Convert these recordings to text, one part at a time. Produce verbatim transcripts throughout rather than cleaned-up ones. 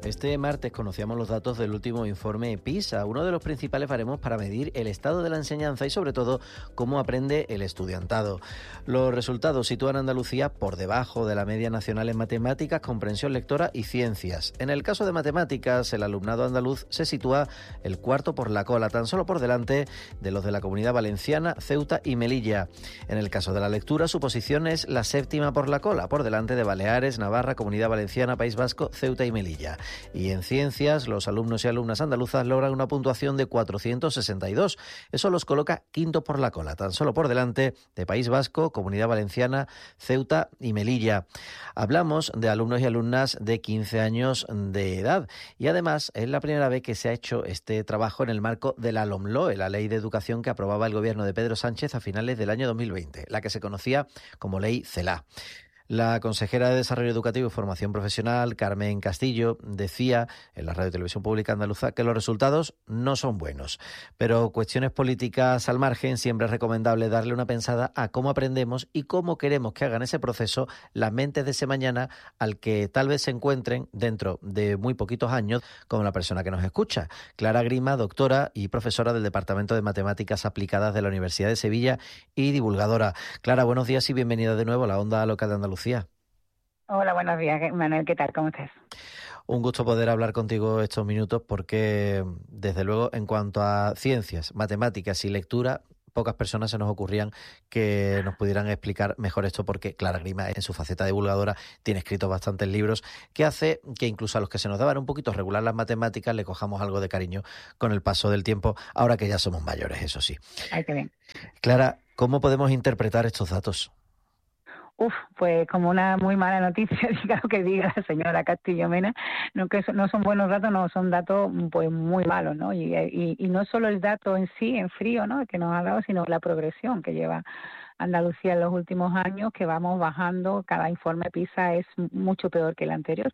Este martes conocíamos los datos del último informe PISA, uno de los principales baremos para medir el estado de la enseñanza y sobre todo cómo aprende el estudiantado. Los resultados sitúan a Andalucía por debajo de la media nacional en matemáticas, comprensión lectora y ciencias. En el caso de matemáticas, el alumnado andaluz se sitúa el cuarto por la cola, tan solo por delante de los de la Comunidad Valenciana, Ceuta y Melilla. En el caso de la lectura, su posición es la séptima por la cola, por delante de Baleares, Navarra, Comunidad Valenciana, País Vasco, Ceuta y Melilla. Y en ciencias, los alumnos y alumnas andaluzas logran una puntuación de cuatrocientos sesenta y dos. Eso los coloca quinto por la cola, tan solo por delante de País Vasco, Comunidad Valenciana, Ceuta y Melilla. Hablamos de alumnos y alumnas de quince años de edad y además es la primera vez que se ha hecho este trabajo en el marco de la LOMLOE, la Ley de Educación que aprobaba el gobierno de Pedro Sánchez a finales del año dos mil veinte, la que se conocía como Ley CELA. La consejera de Desarrollo Educativo y Formación Profesional, Carmen Castillo, decía en la Radio y Televisión Pública Andaluza que los resultados no son buenos. Pero cuestiones políticas al margen, siempre es recomendable darle una pensada a cómo aprendemos y cómo queremos que hagan ese proceso las mentes de ese mañana al que tal vez se encuentren dentro de muy poquitos años como la persona que nos escucha. Clara Grima, doctora y profesora del Departamento de Matemáticas Aplicadas de la Universidad de Sevilla y divulgadora. Clara, buenos días y bienvenida de nuevo a la Onda Local de Andalucía. Hola, buenos días, Manuel, ¿qué tal? ¿Cómo estás? Un gusto poder hablar contigo estos minutos porque, desde luego, en cuanto a ciencias, matemáticas y lectura, pocas personas se nos ocurrían que nos pudieran explicar mejor esto porque Clara Grima, en su faceta divulgadora, tiene escritos bastantes libros que hace que incluso a los que se nos daban un poquito regular las matemáticas le cojamos algo de cariño con el paso del tiempo, ahora que ya somos mayores, eso sí. Ay, qué bien. Clara, ¿cómo podemos interpretar estos datos? Uf, pues como una muy mala noticia, diga lo que diga la señora Castillo Mena, no que no son buenos datos, no, son datos pues muy malos, ¿no? Y, y, y no solo el dato en sí, en frío, ¿no?, que nos ha dado, sino la progresión que lleva Andalucía en los últimos años, que vamos bajando, cada informe PISA es mucho peor que el anterior.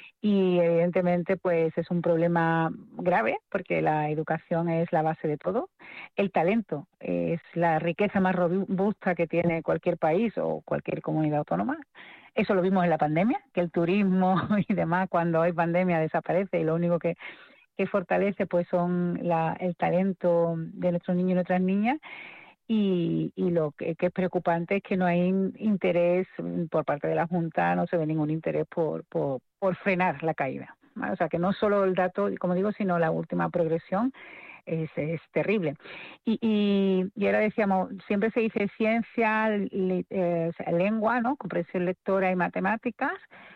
Y evidentemente pues es un problema grave porque la educación es la base de todo. El talento es la riqueza más robusta que tiene cualquier país o cualquier comunidad autónoma. Eso lo vimos en la pandemia, que el turismo y demás cuando hay pandemia desaparece y lo único que, que fortalece pues son la, el talento de nuestros niños y nuestras niñas. Y, y lo que, que es preocupante es que no hay interés por parte de la Junta, no se ve ningún interés por, por, por frenar la caída, ¿vale? O sea, que no solo el dato, como digo, sino la última progresión es, es terrible. Y, y, y ahora decíamos, siempre se dice ciencia, li, eh, lengua, ¿no?, comprensión lectora y matemáticas,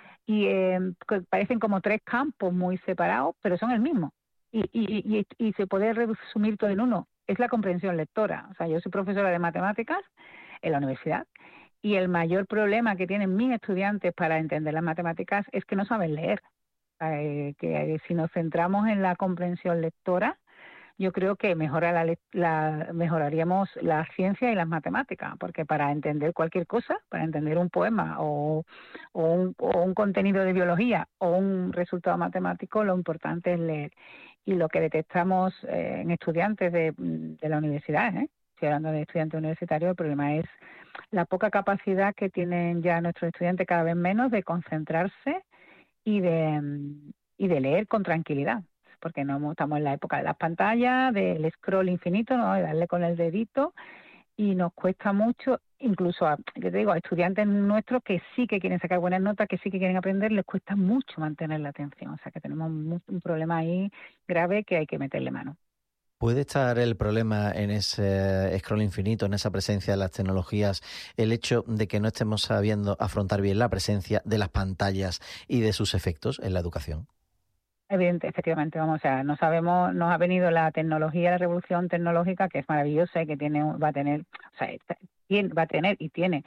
y eh, parecen como tres campos muy separados, pero son el mismo. Y, y, y, y se puede resumir todo en uno. Es la comprensión lectora. O sea, yo soy profesora de matemáticas en la universidad y el mayor problema que tienen mis estudiantes para entender las matemáticas es que no saben leer. Eh, que si nos centramos en la comprensión lectora, yo creo que mejora la, la, mejoraríamos la ciencia y las matemáticas, porque para entender cualquier cosa, para entender un poema o, o, un, o un contenido de biología o un resultado matemático, lo importante es leer. Y lo que detectamos eh, en estudiantes de, de la universidad, ¿eh? Estoy hablando de estudiantes universitarios, el problema es la poca capacidad que tienen ya nuestros estudiantes, cada vez menos, de concentrarse y de, y de leer con tranquilidad, porque no estamos en la época de las pantallas, del scroll infinito, ¿no?, de darle con el dedito, y nos cuesta mucho, incluso a, yo te digo, a estudiantes nuestros que sí que quieren sacar buenas notas, que sí que quieren aprender, les cuesta mucho mantener la atención. O sea que tenemos un problema ahí grave que hay que meterle mano. ¿Puede estar el problema en ese scroll infinito, en esa presencia de las tecnologías, el hecho de que no estemos sabiendo afrontar bien la presencia de las pantallas y de sus efectos en la educación? Evidente, efectivamente, vamos, o sea, no sabemos, nos ha venido la tecnología, la revolución tecnológica, que es maravillosa y que tiene, va a tener, o sea, va a tener y tiene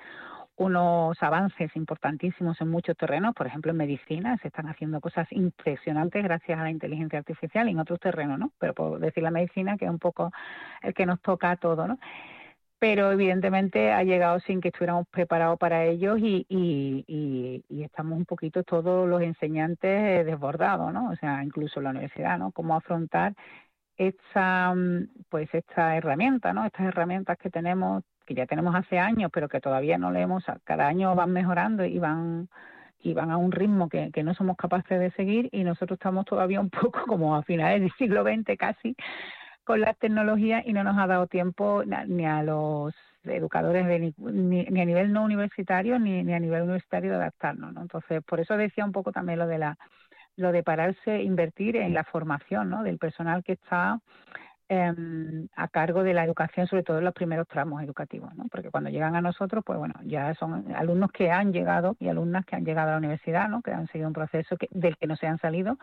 unos avances importantísimos en muchos terrenos. Por ejemplo, en medicina se están haciendo cosas impresionantes gracias a la inteligencia artificial y en otros terrenos, ¿no? Pero por decir la medicina, que es un poco el que nos toca a todos, ¿no? Pero evidentemente ha llegado sin que estuviéramos preparados para ellos y, y, y, y estamos un poquito todos los enseñantes desbordados, ¿no? O sea, incluso la universidad, ¿no? Cómo afrontar esta, pues esta herramienta, ¿no? Estas herramientas que tenemos, que ya tenemos hace años, pero que todavía no leemos, cada año van mejorando y van y van a un ritmo que, que no somos capaces de seguir, y nosotros estamos todavía un poco como a finales del siglo veinte casi con las tecnologías, y no nos ha dado tiempo ni a los educadores de ni, ni, ni a nivel no universitario ni, ni a nivel universitario de adaptarnos, ¿no? Entonces, por eso decía un poco también lo de la lo de pararse, invertir en la formación, ¿no?, del personal que está eh, a cargo de la educación, sobre todo en los primeros tramos educativos, ¿no? Porque cuando llegan a nosotros, pues bueno, ya son alumnos que han llegado y alumnas que han llegado a la universidad, ¿no?, que han seguido un proceso que, del que no se han salido,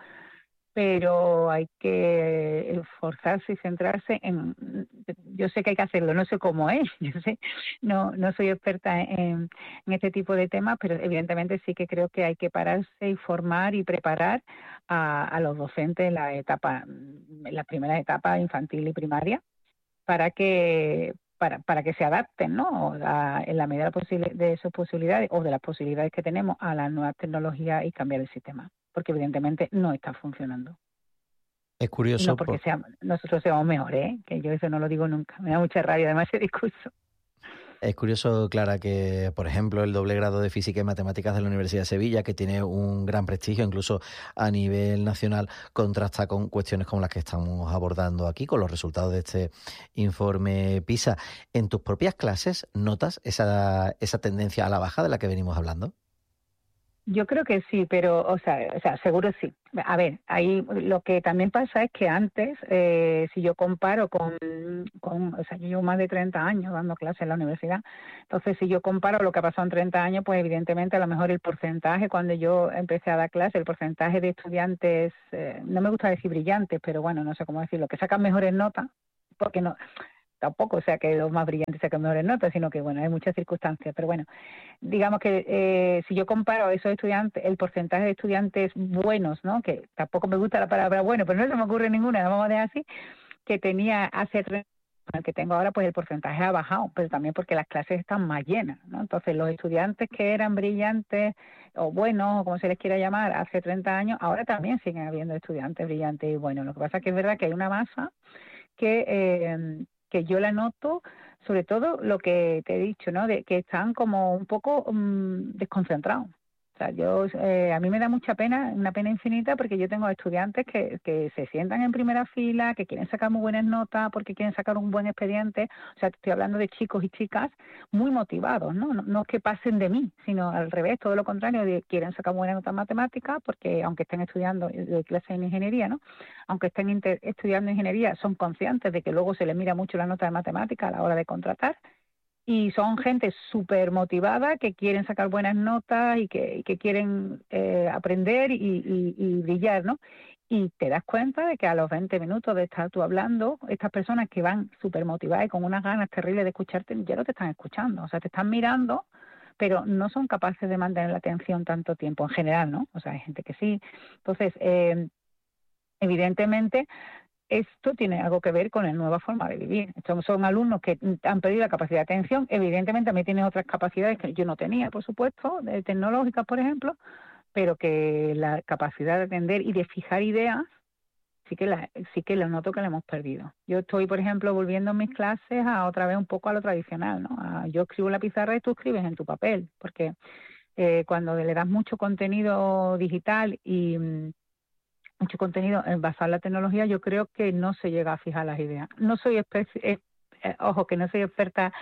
pero hay que esforzarse y centrarse en, yo sé que hay que hacerlo, no sé cómo es, yo sé, no no soy experta en, en este tipo de temas, pero evidentemente sí que creo que hay que pararse y formar y preparar a, a los docentes en la etapa, en la primera etapa infantil y primaria, para que para, para que se adapten, ¿no?, a, en la medida de, posible, de sus posibilidades o de las posibilidades que tenemos a las nuevas tecnologías y cambiar el sistema, porque evidentemente no está funcionando. Es Y no curioso porque por... sea, nosotros seamos mejores, ¿eh?, que yo eso no lo digo nunca. Me da mucha rabia además ese discurso. Es curioso, Clara, que, por ejemplo, el doble grado de Física y Matemáticas de la Universidad de Sevilla, que tiene un gran prestigio incluso a nivel nacional, contrasta con cuestiones como las que estamos abordando aquí, con los resultados de este informe PISA. ¿En tus propias clases notas esa, esa tendencia a la baja de la que venimos hablando? Yo creo que sí, pero, o sea, o sea, seguro sí. A ver, ahí lo que también pasa es que antes, eh, si yo comparo con, con, o sea, yo llevo más de treinta años dando clases en la universidad, entonces si yo comparo lo que ha pasado en treinta años, pues evidentemente a lo mejor el porcentaje, cuando yo empecé a dar clases, el porcentaje de estudiantes, eh, no me gusta decir brillantes, pero bueno, no sé cómo decirlo, que sacan mejores notas, porque no, tampoco, o sea, que los más brillantes sacan mejores notas, sino que, bueno, hay muchas circunstancias, pero bueno, digamos que eh, si yo comparo a esos estudiantes, el porcentaje de estudiantes buenos, ¿no?, que tampoco me gusta la palabra bueno, pero no se me ocurre ninguna, vamos a dejar así, que tenía hace tres años, el que tengo ahora, pues el porcentaje ha bajado, pero también porque las clases están más llenas, ¿no? Entonces los estudiantes que eran brillantes o buenos, o como se les quiera llamar, hace treinta años, ahora también siguen habiendo estudiantes brillantes y buenos. Lo que pasa es que es verdad que hay una masa que... Eh, que yo la noto, sobre todo lo que te he dicho, ¿no?, de que están como un poco um, desconcentrados. O sea, yo, eh, a mí me da mucha pena, una pena infinita, porque yo tengo estudiantes que, que se sientan en primera fila, que quieren sacar muy buenas notas porque quieren sacar un buen expediente. O sea, estoy hablando de chicos y chicas muy motivados, ¿no? No, no que pasen de mí, sino al revés, todo lo contrario, de quieren sacar buenas notas en matemáticas, porque aunque estén estudiando de clase en ingeniería, ¿no?, aunque estén inter- estudiando ingeniería, son conscientes de que luego se les mira mucho la nota de matemática a la hora de contratar, y son gente súper motivada, que quieren sacar buenas notas y que, y que quieren eh, aprender y, y, y brillar, ¿no? Y te das cuenta de que a los veinte minutos de estar tú hablando, estas personas que van súper motivadas y con unas ganas terribles de escucharte, ya no te están escuchando, o sea, te están mirando, pero no son capaces de mantener la atención tanto tiempo en general, ¿no? O sea, hay gente que sí. Entonces, eh, evidentemente, esto tiene algo que ver con la nueva forma de vivir. Estos son alumnos que han perdido la capacidad de atención. Evidentemente también tienen otras capacidades que yo no tenía, por supuesto, de tecnológicas, por ejemplo, pero que la capacidad de atender y de fijar ideas sí que la, sí que lo noto que la hemos perdido. Yo estoy, por ejemplo, volviendo en mis clases a otra vez un poco a lo tradicional, ¿no? A, yo escribo en la pizarra y tú escribes en tu papel, porque eh, cuando le das mucho contenido digital y mucho contenido basado en la tecnología, yo creo que no se llega a fijar las ideas. No soy especi- eh, eh, ojo, que no soy experta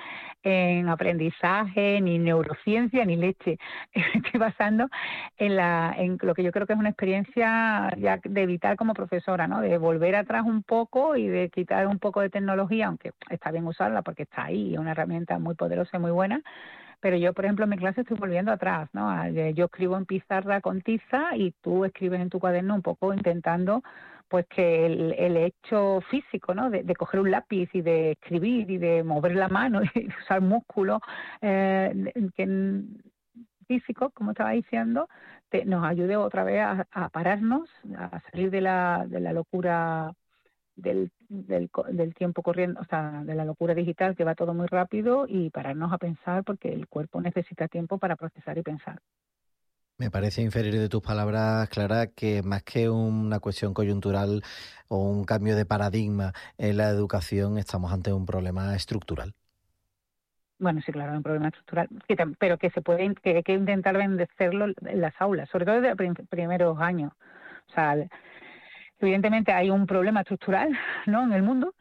en aprendizaje, ni neurociencia, ni leche. Me estoy basando en la en lo que yo creo que es una experiencia ya de vital como profesora, ¿no? De volver atrás un poco y de quitar un poco de tecnología, aunque está bien usarla porque está ahí, es una herramienta muy poderosa y muy buena. Pero yo, por ejemplo, en mi clase estoy volviendo atrás, ¿no? Yo escribo en pizarra con tiza y tú escribes en tu cuaderno un poco intentando, pues, que el, el hecho físico, ¿no?, de, de coger un lápiz y de escribir y de mover la mano y de usar músculos eh, que, físicos, como estaba diciendo, te, nos ayude otra vez a, a pararnos, a salir de la, de la locura del, del, del tiempo corriendo, o sea, de la locura digital, que va todo muy rápido, y pararnos a pensar, porque el cuerpo necesita tiempo para procesar y pensar. Me parece inferir de tus palabras, Clara, que más que una cuestión coyuntural o un cambio de paradigma en la educación, estamos ante un problema estructural. Bueno, sí, claro, un problema estructural, que tam- pero que se puede, que hay que intentar vencerlo en las aulas, sobre todo desde los prim- primeros años. O sea, el- evidentemente hay un problema estructural, ¿no?, en el mundo.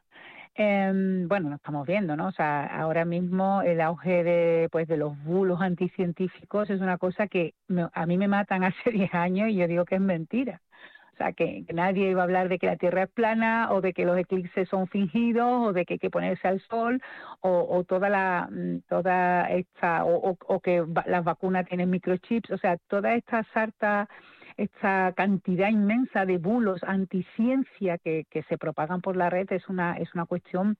Eh, bueno, lo estamos viendo, ¿no? O sea, ahora mismo el auge de, pues, de los bulos anticientíficos es una cosa que me- a mí me matan hace diez años y yo digo que es mentira. O sea, que, que nadie iba a hablar de que la Tierra es plana o de que los eclipses son fingidos o de que hay que ponerse al sol o, o toda la mm, toda esta o, o- o que va- las vacunas tienen microchips. O sea, toda esta sarta, esta cantidad inmensa de bulos anticiencia que, que se propagan por la red es una es una cuestión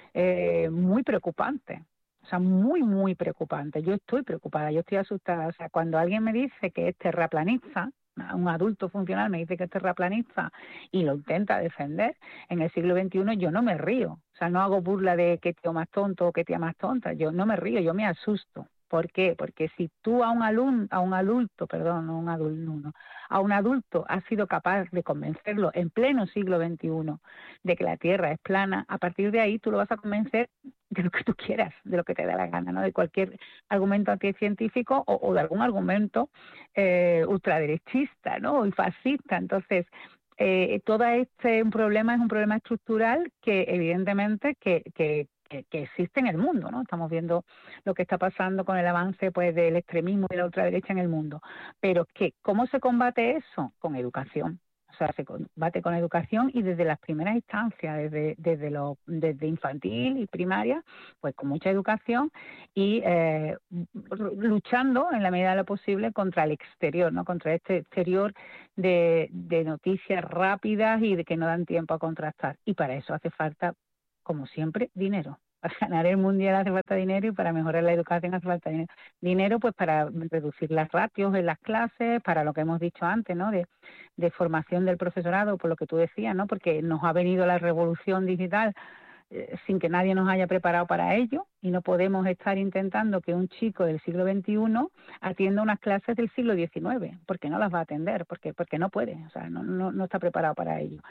eh, muy preocupante. O sea, muy, muy preocupante. Yo estoy preocupada, yo estoy asustada. O sea, cuando alguien me dice que es terraplanista, un adulto funcional me dice que es terraplanista y lo intenta defender en el siglo veintiuno, yo no me río. O sea, no hago burla de qué tío más tonto o qué tía más tonta. Yo no me río, yo me asusto. ¿Por qué? Porque si tú a un alumno, a un adulto, perdón, no un adulto, no, a un adulto has sido capaz de convencerlo en pleno siglo veintiuno de que la Tierra es plana, a partir de ahí tú lo vas a convencer de lo que tú quieras, de lo que te dé la gana, ¿no? De cualquier argumento anticientífico o, o de algún argumento eh, ultraderechista, ¿no? Y fascista. Entonces, eh, todo este un problema es un problema estructural que evidentemente que, que, que, que existe en el mundo, ¿no? Estamos viendo lo que está pasando con el avance, pues, del extremismo y la ultraderecha en el mundo. Pero que, ¿cómo se combate eso? Con educación. O sea, se combate con educación y desde las primeras instancias, desde desde, lo, desde infantil y primaria, pues con mucha educación y eh, luchando en la medida de lo posible contra el exterior, ¿no? Contra este exterior de, de noticias rápidas y de que no dan tiempo a contrastar. Y para eso hace falta, como siempre, dinero. Para ganar el mundial hace falta dinero y para mejorar la educación hace falta dinero. Dinero, pues, para reducir las ratios en las clases, para lo que hemos dicho antes, ¿no? De, de formación del profesorado, por lo que tú decías, ¿no? Porque nos ha venido la revolución digital eh, sin que nadie nos haya preparado para ello y no podemos estar intentando que un chico del siglo veintiuno atienda unas clases del siglo diecinueve, porque no las va a atender, porque porque no puede, o sea, no, no, no está preparado para ello.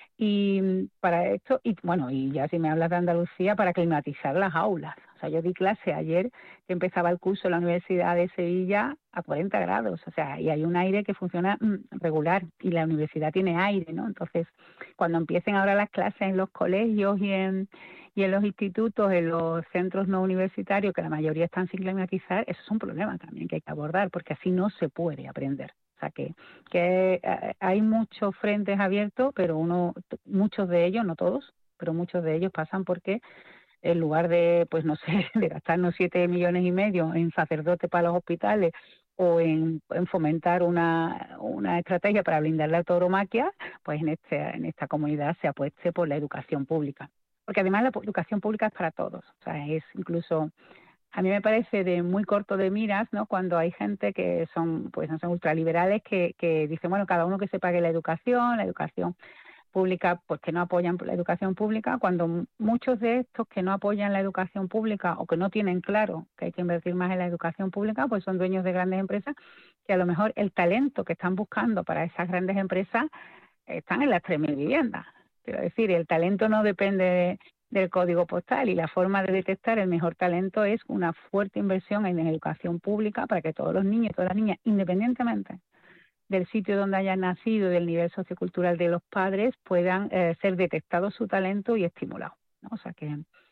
Y para esto, y bueno, y ya si me hablas de Andalucía, para climatizar las aulas. O sea, yo di clase ayer que empezaba el curso en la Universidad de Sevilla a cuarenta grados, o sea, y hay un aire que funciona mm, regular y la universidad tiene aire, ¿no? Entonces, cuando empiecen ahora las clases en los colegios y en y en los institutos, en los centros no universitarios, que la mayoría están sin climatizar, eso es un problema también que hay que abordar, porque así no se puede aprender. O sea, que, que eh, hay muchos frentes abiertos, pero uno, muchos de ellos, no todos, pero muchos de ellos pasan porque en lugar de, pues no sé, de gastarnos siete millones y medio en sacerdotes para los hospitales o en, en fomentar una, una estrategia para blindar la tauromaquia, pues en, este, en esta comunidad se apueste por la educación pública. Porque además la educación pública es para todos. O sea, es incluso, a mí me parece de muy corto de miras, ¿no? Cuando hay gente que son, pues no son ultraliberales que, que dicen, bueno, cada uno que se pague la educación, la educación pública, pues que no apoyan la educación pública, cuando muchos de estos que no apoyan la educación pública o que no tienen claro que hay que invertir más en la educación pública, pues son dueños de grandes empresas que a lo mejor el talento que están buscando para esas grandes empresas están en las tres mil viviendas. Quiero decir, el talento no depende de, del código postal y la forma de detectar el mejor talento es una fuerte inversión en educación pública para que todos los niños y todas las niñas, independientemente del sitio donde hayan nacido, del nivel sociocultural de los padres, puedan eh, ser detectados su talento y estimulados, ¿no? O sea que,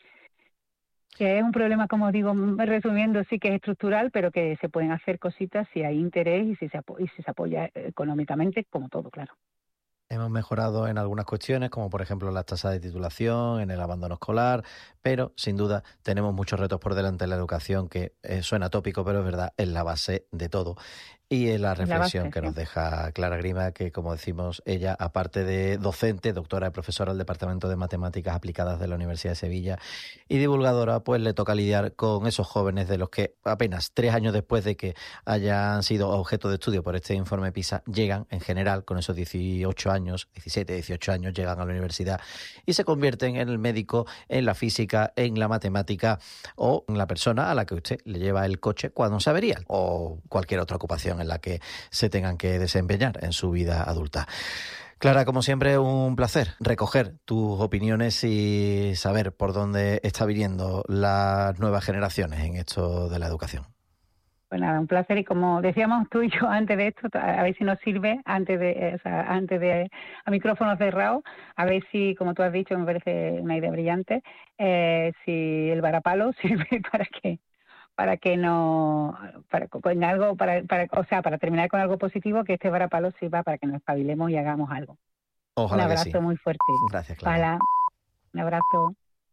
que es un problema, como digo, resumiendo, sí que es estructural, pero que se pueden hacer cositas si hay interés y si se, apo- y si se apoya económicamente, como todo, claro. Hemos mejorado en algunas cuestiones, como por ejemplo las tasas de titulación, en el abandono escolar, pero sin duda tenemos muchos retos por delante en la educación, que eh, suena tópico, pero es verdad, es la base de todo. Y en la reflexión La base, que sí. nos deja Clara Grima, que como decimos, ella, aparte de docente, doctora y profesora del Departamento de Matemáticas Aplicadas de la Universidad de Sevilla y divulgadora, pues le toca lidiar con esos jóvenes de los que apenas tres años después de que hayan sido objeto de estudio por este informe PISA, llegan en general con esos dieciocho años, diecisiete, dieciocho años, llegan a la universidad y se convierten en el médico, en la física, en la matemática o en la persona a la que usted le lleva el coche cuando se avería o cualquier otra ocupación en la que se tengan que desempeñar en su vida adulta. Clara, como siempre, un placer recoger tus opiniones y saber por dónde está viniendo las nuevas generaciones en esto de la educación. Pues nada, un placer, y como decíamos tú y yo antes de esto, a ver si nos sirve, antes de, o sea, antes de a micrófono cerrado, a ver si, como tú has dicho, me parece una idea brillante, eh, si el varapalo sirve para que para que no, para con algo, para, para, o sea, para terminar con algo positivo, que este varapalo sirva para que nos espabilemos y hagamos algo. Ojalá un abrazo que sí. muy fuerte. Gracias, Clara. Hola, un abrazo.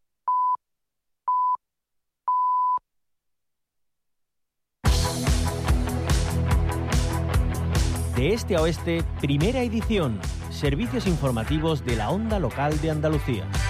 De este a oeste, primera edición. Servicios informativos de la Onda Local de Andalucía.